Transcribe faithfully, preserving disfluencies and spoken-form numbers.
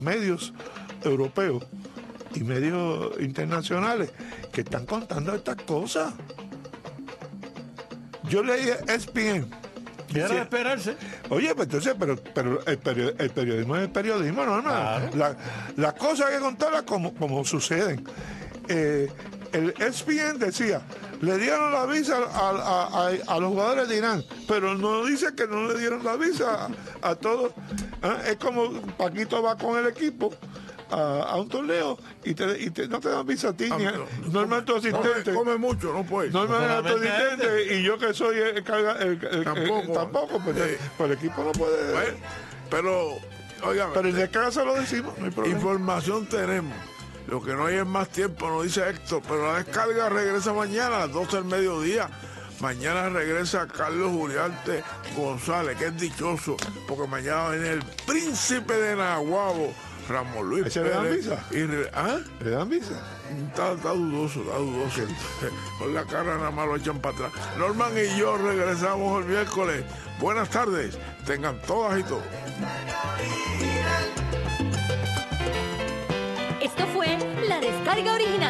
medios europeos y medios internacionales que están contando estas cosas. Yo leí E S P N. ¿Qué era de esperarse? Oye, pues entonces, pero, pero el, period, el periodismo es el periodismo, ¿no? Claro. La, las cosas hay que contarlas como, como suceden. Eh, el E S P N decía, le dieron la visa a, a, a, a los jugadores de Irán, pero no dice que no le dieron la visa a, a todos. ¿Eh? Es como Paquito va con el equipo a, a un torneo y, te, y te, no te dan visa a ti, ah, ni a, no es tu asistente. Come, come mucho, no puedes. No, no es tu asistente y yo que soy el, el, el, el tampoco, el, tampoco pues, eh, pues el equipo no puede. Bueno, pero, oigan, pero en el caso lo decimos, no hay problema. Información tenemos. Lo que no hay es más tiempo, nos dice Héctor, pero la descarga regresa mañana a las doce del mediodía. Mañana regresa Carlos Uriarte González, que es dichoso, porque mañana viene el príncipe de Nahuabo, Ramón Luis ¿Ese Pérez. ¿Le dan visa? Y, ¿ah? ¿Le dan visa? Está, está dudoso, está dudoso. Con la cara nada más lo echan para atrás. Norman y yo regresamos el miércoles. Buenas tardes, tengan todas y todos. Esto fue La Descarga Original.